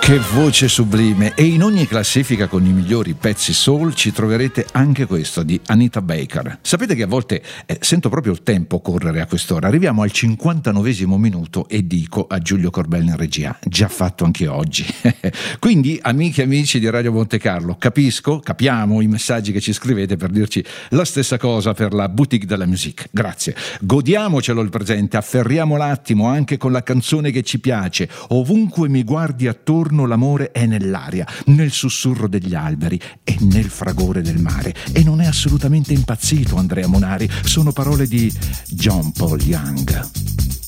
Che voce sublime! E in ogni classifica con i migliori pezzi soul ci troverete anche questo di Anita Baker. Sapete che a volte sento proprio il tempo correre a quest'ora. Arriviamo al 59esimo minuto e dico a Giulio Corbella in regia: già fatto anche oggi. Quindi, amiche e amici di Radio Monte Carlo, capiamo i messaggi che ci scrivete per dirci la stessa cosa per la Boutique de la Musique. Grazie. Godiamocelo il presente, afferriamo l'attimo anche con la canzone che ci piace. Ovunque mi guardi attorno, l'amore è nell'aria, nel sussurro degli alberi e nel fragore del mare. E non è assolutamente impazzito Andrea Monari, sono parole di John Paul Young.